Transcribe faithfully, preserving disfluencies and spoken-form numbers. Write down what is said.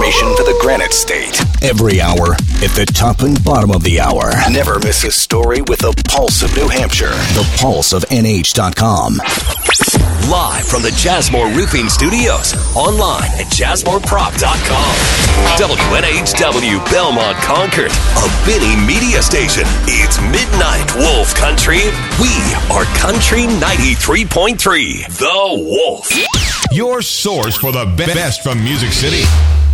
information for the Granite State. Every hour at the top and bottom of the hour. Never miss a story with the Pulse of New Hampshire. The Pulse of N H dot com. Live from the Jasmore Roofing Studios. Online at jasmore prop dot com. W N H W Belmont Concord, a Benny Media station. It's Midnight Wolf Country. We are Country ninety-three point three. The Wolf. Your source for the be- best from Music City.